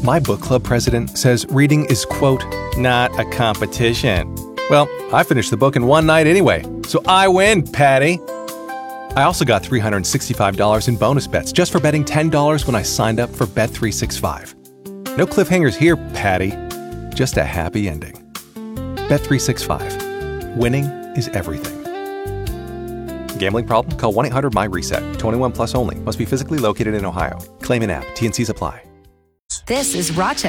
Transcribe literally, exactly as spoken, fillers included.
My book club president says reading is, quote, not a competition. Well, I finished the book in one night anyway, so I win, Patty. I also got three hundred sixty-five dollars in bonus bets just for betting ten dollars when I signed up for Bet three sixty-five. No cliffhangers here, Patty. Just a happy ending. Bet three sixty-five. Winning is everything. Gambling problem? Call one eight hundred my reset. twenty-one plus only. Must be physically located in Ohio. Claim in app. T and C's apply. This is Rochester.